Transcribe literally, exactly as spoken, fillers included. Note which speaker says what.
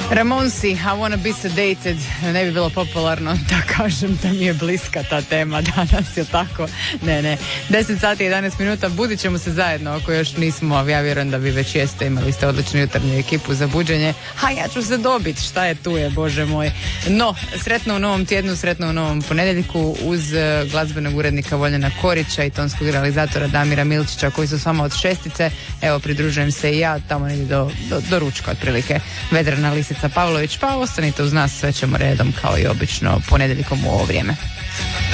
Speaker 1: Ramonsi, I wanna be sedated, ne bi bilo popularno da kažem da mi je bliska ta tema danas, je tako? Ne, ne. deset sati i jedanaest minuta, budit ćemo se zajedno ako još nismo, ja vjerujem da vi već jeste, imali ste odličnu jutarnju ekipu za buđenje, a ja ću se dobiti, šta je tu je, Bože moj. No, sretno u novom tjednu, sretno u novom ponedjeljku uz glazbenog urednika Voljena Korića i tonskog realizatora Damira Milčića koji su s vama od šestice. Evo, pridružujem se i ja tamo negdje do, do, do ručka otprilike. Vedrana Lisica Pavlović, pa ostanite uz nas, sve ćemo redom kao i obično ponedjeljkom u ovo vrijeme.